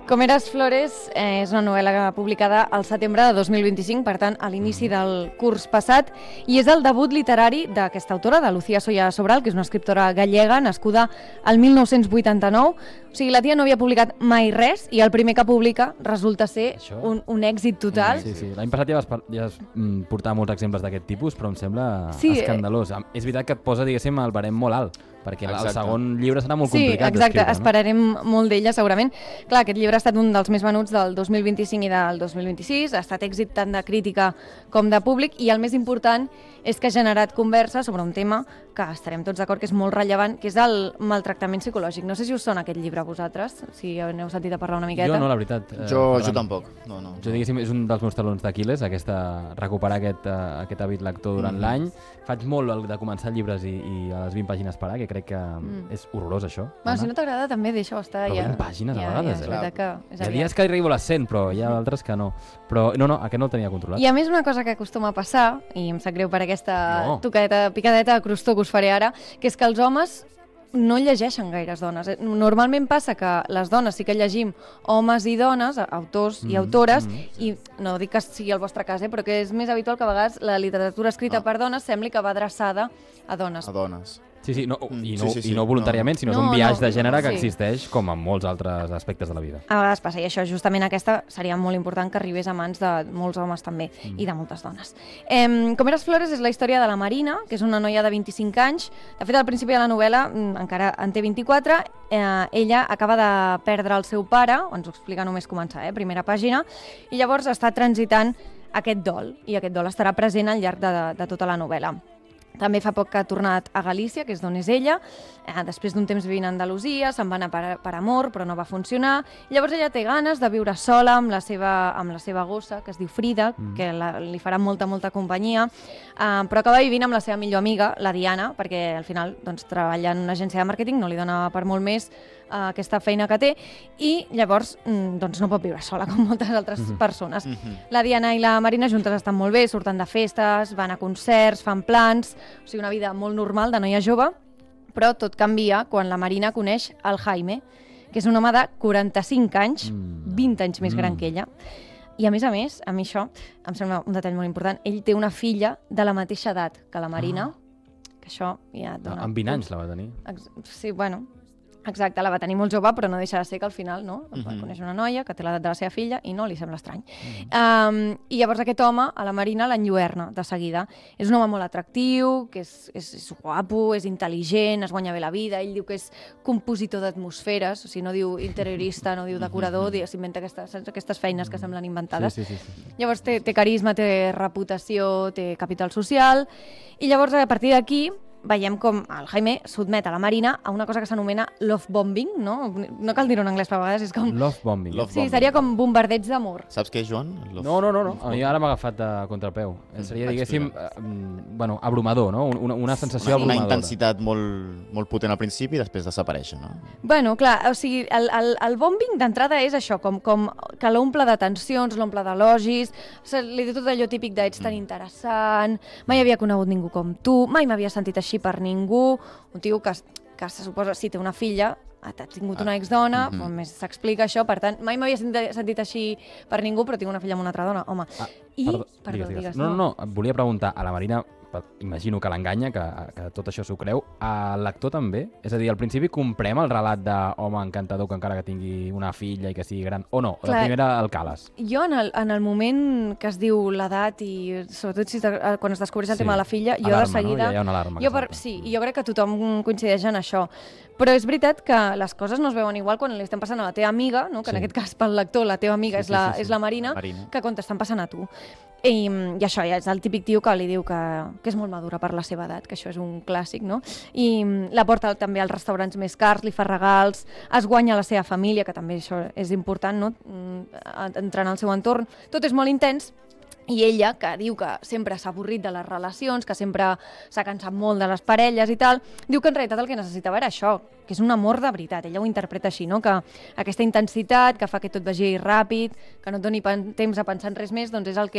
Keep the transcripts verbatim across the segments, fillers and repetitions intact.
Com eres Flores eh, és una novel·la publicada al setembre de dos mil vint-i-cinc, per tant, a l'inici del curs passat, i és el debut literari d'aquesta autora, de Lucía Solla Sobral, que és una escriptora gallega, nascuda al mil nou-cents vuitanta-nou. O sigui, la tia no havia publicat mai res, i el primer que publica resulta ser un, un èxit total. Sí, sí. L'any passat ja vas, ja vas portar molts exemples d'aquest tipus, però em sembla sí, escandalós. Eh... És veritat que et posa, diguéssim, el barem molt alt, perquè exacte. El segon llibre serà molt sí, complicat d'escriure. Sí, exacte, no? Esperarem molt d'ella segurament. Clar, aquest llibre ha estat un dels més venuts del dos mil vint-i-cinc i del dos mil vint-i-sis, ha estat èxit tant de crítica com de públic, i el més important és que ha generat conversa sobre un tema que estarem tots d'acord que és molt rellevant, que és el maltractament psicològic. No sé si us sona aquest llibre a vosaltres, si heu sentit a parlar una miqueta. Jo no, la veritat. Eh, jo, jo tampoc. No, no. Jo, diguéssim, és un dels meus talons d'Aquil·les, aquesta, recuperar aquest, uh, aquest hàbit lector durant mm. l'any. Faig molt de començar llibres i, i a les vint pàgines parar, que crec que mm. és horrorós, això. Bueno, si no t'agrada, també deixa-ho estar. Però ja, vint pàgines ja, a vegades, ja, eh? Que és hi ha dies que arribo a les cent, però hi ha altres que no. Però no, no, aquest no el tenia controlat. I a més una cosa que acostuma a passar, i em sap greu per aquesta no. tocadeta, picadeta de crostó que us faré ara, que és que els homes no llegeixen gaires dones. Normalment passa que les dones sí que llegim homes i dones, autors mm, i autores, mm, sí. i no dic que sigui el vostre cas, eh, però que és més habitual que a vegades la literatura escrita ah. per dones sembli que va adreçada a dones. A dones. Sí, sí, no, i, no, sí, sí, sí. i no voluntàriament, sinó no, és un viatge no, de gènere que sí. existeix com en molts altres aspectes de la vida. A vegades passa, i això justament aquesta seria molt important que arribés a mans de molts homes també, mm. i de moltes dones. Eh, Com eres Flores és la història de la Marina, que és una noia de vint-i-cinc anys. De fet, al principi de la novel·la encara en té vint-i-quatre. Eh, ella acaba de perdre el seu pare, ens ho explica només començar, eh, primera pàgina, i llavors està transitant aquest dol, i aquest dol estarà present al llarg de, de tota la novel·la. També fa poc que ha tornat a Galícia, que és d'on és ella. Eh, després d'un temps vivint a Andalusia, se'n va anar per, per amor, però no va funcionar. I llavors ella té ganes de viure sola amb la seva, amb la seva gossa, que es diu Frida, mm. que la, li farà molta, molta companyia, eh, però acaba vivint amb la seva millor amiga, la Diana, perquè al final doncs, treballa en una agència de màrqueting, no li dona per molt més eh, aquesta feina que té, i llavors doncs, no pot viure sola, com moltes altres mm-hmm. persones. Mm-hmm. La Diana i la Marina juntes estan molt bé, surten de festes, van a concerts, fan plans, o sigui, una vida molt normal de noia jove, però tot canvia quan la Marina coneix el Jaime, que és un home de quaranta-cinc anys, mm. vint anys més mm. gran que ella. I a més a més, a mi això em sembla un detall molt important, ell té una filla de la mateixa edat que la Marina, ah. que això ja et dona... Amb vint anys la va tenir. Sí, bueno... Exacte, la va tenir molt jove, però no deixa de ser que al final no, uh-huh. va conèixer una noia que té l'edat de la seva filla i no li sembla estrany. Uh-huh. Um, I llavors aquest home, a la Marina, l'enlluerna de seguida. És un home molt atractiu, que és, és, és guapo, és intel·ligent, es guanya bé la vida, ell diu que és compositor d'atmosferes, o sigui, no diu interiorista, no diu decorador, uh-huh. s'inventa aquestes, aquestes feines que semblen inventades. Sí, sí, sí, sí. Llavors té, té carisma, té reputació, té capital social, i llavors a partir d'aquí veiem com el Jaime sotmet a la Marina a una cosa que s'anomena love bombing, no? No cal dir-ho en anglès, per vegades és com... Love bombing. Love sí, bombing. seria com bombardeig d'amor. Saps què és, Joan? Love... No, no, no, no. A mi ara m'ha agafat de contrapeu. Mm, seria, diguéssim, eh, bueno, abrumador, no? Una, una sensació una, abrumadora. Una intensitat molt, molt potent al principi i després desaparèixer, no? Bueno, clar, o sigui, el, el, el bombing d'entrada és això, com, com que l'omple de tensions, l'omple d'elogis, li diu tot allò típic de ets tan interessant, mai havia conegut ningú com tu, mai m'havia sentit així per ningú, un tio que, que se suposa, si té una filla, ha tingut una exdona, ah, mm-hmm. més s'explica això, per tant, mai m'havia sentit, sentit així per ningú, però tinc una filla amb una altra dona, home. Ah, I, perdó, perdó, digues, digues. digues. No, no, no, et volia preguntar, a la Marina, imagino que l'enganya, que, que tot això s'ho creu, al lector també? És a dir, al principi comprem el relat d'home encantador que encara que tingui una filla i que sigui gran, o no? Clar, la primera el cales? Jo, en el, en el moment que es diu l'edat i sobretot si te, quan es descobreix el sí. tema de la filla, jo alarma, de seguida... No? Ja hi ha una alarma. Jo per, sí, i jo crec que tothom coincideix en això. Però és veritat que les coses no es veuen igual quan li estem passant a la teva amiga, no? que sí. en aquest cas pel lector la teva amiga sí, és, la, sí, sí, sí. és la Marina, Marina, que quan t'estan passant a tu. I, i això ja és el típic tio que li diu que, que és molt madura per la seva edat, que això és un clàssic, no? I la porta també als restaurants més cars, li fa regals, es guanya la seva família, que també això és important, no? Entrar en el seu entorn. Tot és molt intens, i ella, que diu que sempre s'ha avorrit de les relacions, que sempre s'ha cansat molt de les parelles i tal, diu que en realitat el que necessitava era això, que és un amor de veritat. Ella ho interpreta així, no? Que aquesta intensitat que fa que tot vagi ràpid, que no et doni temps a pensar en res més, doncs és el que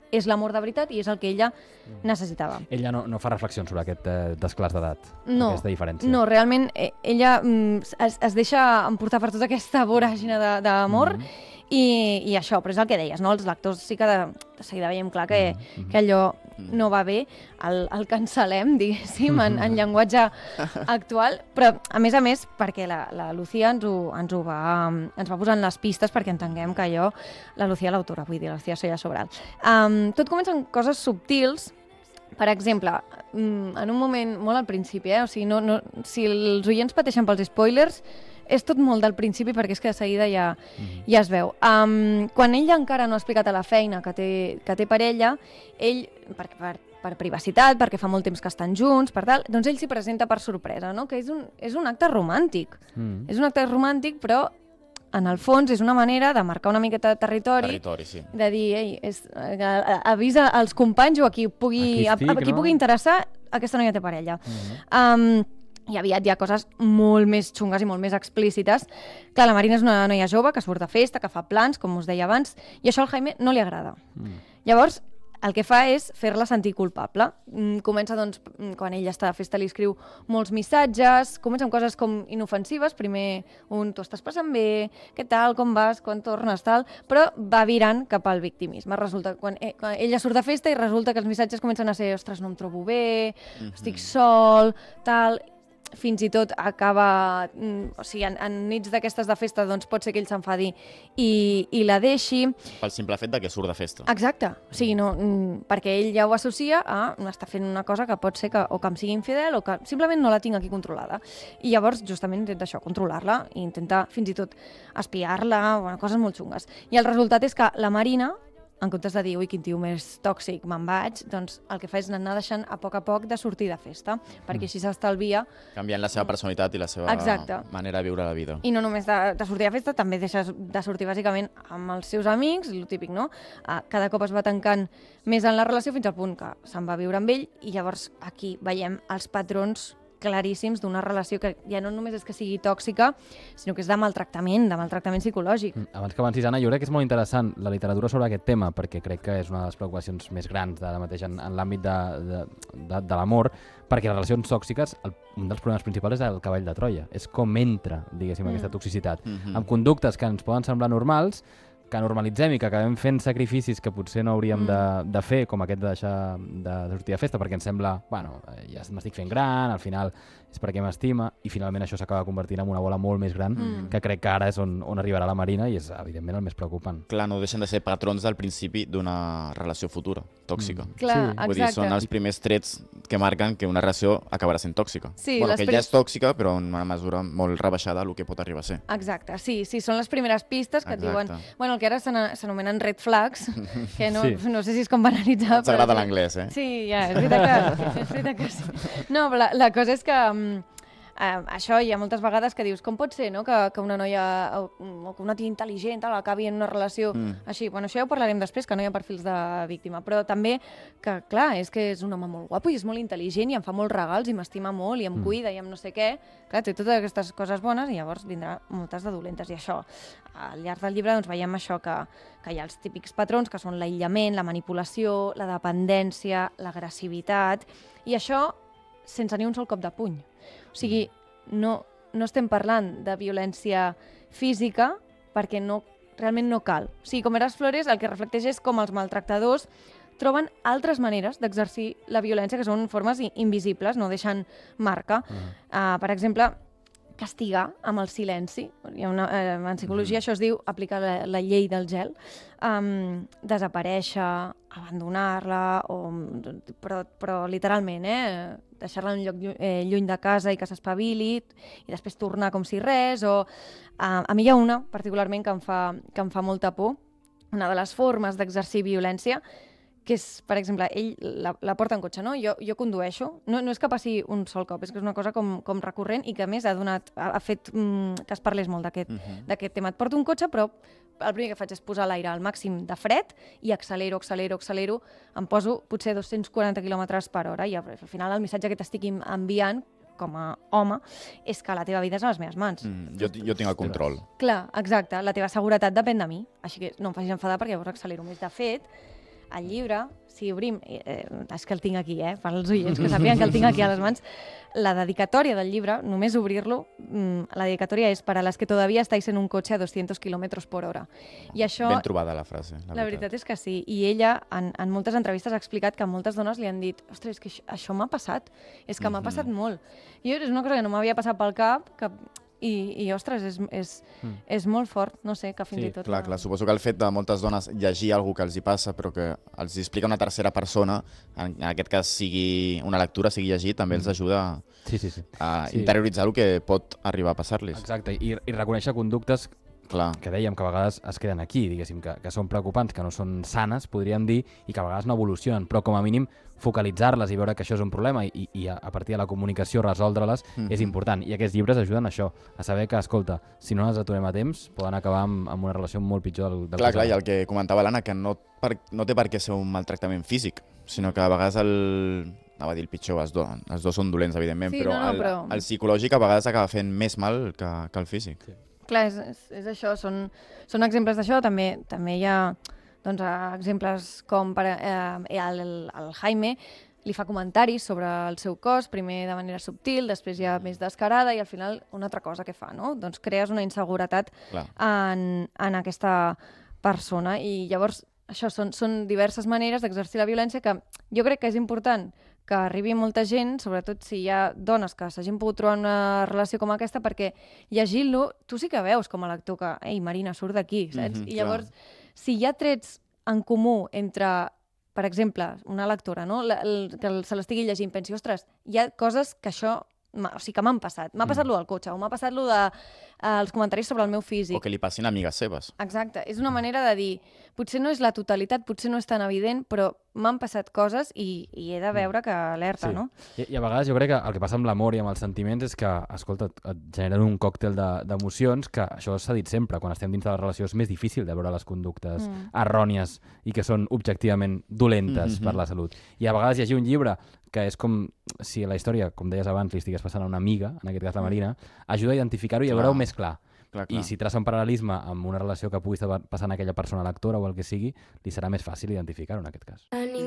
és l'amor de veritat i és el que ella necessitava. Ella no, no fa reflexions sobre aquest eh, desclàs d'edat, No, aquesta diferència. no, realment eh, ella mm, es, es deixa emportar per tota aquesta voràgina de- d'amor Mhm. i, i això, però és el que deies, no? Els lectors sí que de, de seguida veiem clar que, Mhm. que allò no va bé, el, el cancel·lem, diguéssim, en, en llenguatge actual, però a més a més perquè la, la Lucía ens ho, ens ho va, ens va posant les pistes perquè entenguem que allò, la Lucía l'autora, vull dir, la Lucía Solla Sobral. Um, tot comença amb coses subtils. Per exemple, mm, en un moment molt al principi, eh? O sigui, no, no, si els oients pateixen pels spoilers, és tot molt del principi perquè és que de seguida ja, ja es veu. Um, quan ell encara no ha explicat a la feina que té, que té parella, ell, per, per, per privacitat, perquè fa molt temps que estan junts, per tal, doncs ell s'hi presenta per sorpresa, no? Que és un, és un acte romàntic. Mm. És un acte romàntic, però en el fons és una manera de marcar una miqueta de territori, Territori, sí. de dir, ei, és, eh, avisa als companys o a qui pugui, Aquí estic, a, a qui no? pugui interessar, aquesta noia té parella. Mhm. Um, I aviat hi ha coses molt més xungues i molt més explícites. Clar, la Marina és una noia jove que surt de festa, que fa plans, com us deia abans, i això al Jaime no li agrada. Mm. Llavors, el que fa és fer-la sentir culpable. Mm, Comença, doncs, mm, quan ella està de festa, li escriu molts missatges, comença amb coses com inofensives, primer un tu estàs passant bé, què tal, com vas, quan tornes, tal, però va virant cap al victimisme. Resulta, quan, eh, quan ella surt de festa i resulta que els missatges comencen a ser ostres, no em trobo bé, estic sol, tal... Fins i tot acaba... mm, O sigui, en, en nits d'aquestes de festa, doncs pot ser que ell s'enfadi i, i la deixi. Pel simple fet de que surt de festa. Exacte, o sigui, no, mm, perquè ell ja ho associa a està fent una cosa que pot ser que o que em sigui infidel o que simplement no la tinc aquí controlada. I llavors justament intenta això, controlar-la i intenta fins i tot espiar-la, bueno, coses molt xungues. I el resultat és que la Marina, en comptes de dir, ui, quin tio més tòxic, me'n vaig, doncs el que fa és anar deixant a poc a poc de sortir de festa, perquè així s'estalvia. Canviant la seva personalitat i la seva Exacte. manera de viure la vida. I no només de, de sortir de festa, també deixes de sortir bàsicament amb els seus amics, el típic, no? Ah, cada cop es va tancant més en la relació fins al punt que se'n va viure amb ell i llavors aquí veiem els patrons claríssims d'una relació que ja no només és que sigui tòxica, sinó que és de maltractament, de maltractament psicològic. Mm, Abans que avancis, Anna, jo crec que és molt interessant la literatura sobre aquest tema, perquè crec que és una de les preocupacions més grans d'ara mateix en, en l'àmbit de, de, de, de l'amor, perquè les relacions tòxiques, el, un dels problemes principals és el cavall de Troia, és com entra, diguéssim, Mm. aquesta toxicitat, Mhm. amb conductes que ens poden semblar normals, que normalitzem i que acabem fent sacrificis que potser no hauríem Mm. de, de fer, com aquest de deixar de, de sortir de festa, perquè ens sembla, bueno, eh, ja m'estic fent gran, al final és perquè m'estima, i finalment això s'acaba convertint en una bola molt més gran, Mm. que crec que ara és on, on arribarà la Marina i és, evidentment, el més preocupant. Clar, no deixen de ser patrons del principi d'una relació futura, tòxica. Mm. Clar, Sí. Vull dir, exacte. són els primers trets que marquen que una relació acabarà sent tòxica. Sí, bueno, les que prim- ja és tòxica, però en una mesura molt rebaixada del que pot arribar a ser. Exacte, sí, sí, són les primeres pistes que et diuen, Exacte. bueno, el que ara s'ana- s'anomenen red flags, que no, Sí. no sé si és com banalitzar. Ens agrada l'anglès, eh? Sí, ja, és veritat que, és veritat que sí. No, però la, la cosa és que um, uh, això hi ha moltes vegades que dius, com pot ser, no?, que, que una noia o, o que una tia intel·ligent tal, acabi en una relació Mm. així. Bueno, això ja ho parlarem després, que no hi ha perfils de víctima, però també que, clar, és que és un home molt guapo i és molt intel·ligent i em fa molts regals i m'estima molt i em Mm. cuida i em no sé què. Clar, té totes aquestes coses bones i llavors vindrà moltes de dolentes. I això, al llarg del llibre doncs, veiem això, que, que hi ha els típics patrons, que són l'aïllament, la manipulació, la dependència, l'agressivitat, i això sense ni un sol cop de puny. O sigui, no, no estem parlant de violència física perquè no, realment no cal. O sigui, com Eras Flores, el que reflecteix és com els maltractadors troben altres maneres d'exercir la violència, que són formes i- invisibles, no deixen marca. Uh, per exemple, castigar amb el silenci. Hi ha una, eh, en psicologia això es diu aplicar la, la llei del gel. Um, desaparèixer, abandonar-la, o, però, però literalment, eh? Deixar-la en un lloc llu- eh, lluny de casa i que s'espavili i després tornar com si res. O, uh, a mi hi ha una, particularment, que em fa, que em fa molta por. Una de les formes d'exercir violència, que és, per exemple, ell la, la porta en cotxe, no? Jo, jo condueixo. No, no és que passi un sol cop, és que és una cosa com, com recurrent i que, a més, ha, donat, ha, ha fet mm, que es parlés molt d'aquest Mhm. d'aquest tema. Et porto un cotxe, però el primer que faig és posar l'aire al màxim de fred i accelero, accelero, accelero. Em poso potser dos-cents quaranta quilòmetres per hora i al final el missatge que t'estic enviant com a home és que la teva vida és a les meves mans. Mm, jo, jo tinc el control. Clar, exacte. La teva seguretat depèn de mi. Així que no em facis enfadar perquè llavors accelero més. De fet, El llibre, si obrim, eh, és que el tinc aquí, eh, per als oients, que sàpiguen que el tinc aquí a les mans, la dedicatòria del llibre, només obrir-lo, la dedicatòria és para las que todavía estáis en un coche a doscientos kilómetros por hora. I això, Ben trobada la frase, la, la veritat és que sí. I ella, en, en moltes entrevistes, ha explicat que moltes dones li han dit ostres, és que això, això m'ha passat, és que m'ha Mhm. passat molt. I és una cosa que no m'havia passat pel cap, que, i, i ostres, és, és, Mm. és molt fort, no sé, que fins Sí, i tot... Clar, la- clar, suposo que el fet de moltes dones llegir alguna que els hi passa però que els explica una tercera persona, en, en aquest cas sigui una lectura, sigui llegir, també els ajuda Sí, sí, sí. a Sí. interioritzar el que pot arribar a passar-los. Exacte, i, i reconèixer conductes Clar, que dèiem que a vegades es queden aquí, diguéssim, que, que són preocupants, que no són sanes, podríem dir, i que a vegades no evolucionen, però com a mínim focalitzar-les i veure que això és un problema i, i a, a partir de la comunicació resoldre-les Mhm. és important. I aquests llibres ajuden a això, a saber que, escolta, si no les aturem a temps, poden acabar amb, amb una relació molt pitjor del, del clar, que clar, i serà. el que comentava l'Anna, que no, per, no té per què ser un maltractament físic, sinó que a vegades el... anava a dir el pitjor, els, do, els dos són dolents, evidentment, Sí, però, no, no, el, però- el psicològic a vegades acaba fent més mal que, que el físic. Sí. Clar, és, és, és això, són, són exemples d'això, també també hi ha doncs, eh, exemples com per, eh, el, el Jaime li fa comentaris sobre el seu cos, primer de manera subtil, després ja més descarada i al final una altra cosa que fa, no? Doncs crees una inseguretat Clar. en, en aquesta persona i llavors això són, són diverses maneres d'exercir la violència que jo crec que és important que arribi molta gent, sobretot si hi ha dones que s'hagin pogut trobar en una relació com aquesta, perquè llegint-lo tu sí que veus com a lector que, ei, Marina, surt d'aquí, saps? Mhm, I llavors, si hi ha trets en comú entre, per exemple, una lectora, no? La, el, que se l'estigui llegint, pensi, ostres, hi ha coses que això, m'ha- o sigui, que m'han passat. M'ha passat Mm. lo del cotxe, o m'ha passat lo de eh, els comentaris sobre el meu físic. O que li passin a amigues seves. Exacte, és una manera de dir, potser no és la totalitat, potser no és tan evident, però m'han passat coses i, i he de veure que alerta, Sí. no? I, I a vegades jo crec que el que passa amb l'amor i amb els sentiments és que, escolta, et- et generen un còctel de- d'emocions que això s'ha dit sempre, quan estem dins de la relació és més difícil de veure les conductes Mm. errònies i que són objectivament dolentes Mhm. per la salut. I a vegades llegir un llibre que és com si la història, com deies abans, li estigués passant a una amiga, en aquest cas la Marina, ajuda a identificar-ho i a Clar. veure-ho més clar. Clar, I clar. si traça un paral·lelisme amb una relació que pugui estar passant a aquella persona lectora o el que sigui, li serà més fàcil identificar-ho en aquest cas. A ningú